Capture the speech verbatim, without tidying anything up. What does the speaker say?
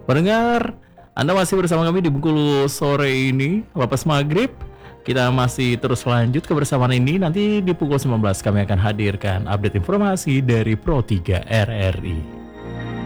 Pendengar, Anda masih bersama kami di Bengkulu sore ini, lepas maghrib. Kita masih terus lanjut kebersamaan ini. Nanti di pukul sembilan belas kami akan hadirkan update informasi dari Pro tiga R R I.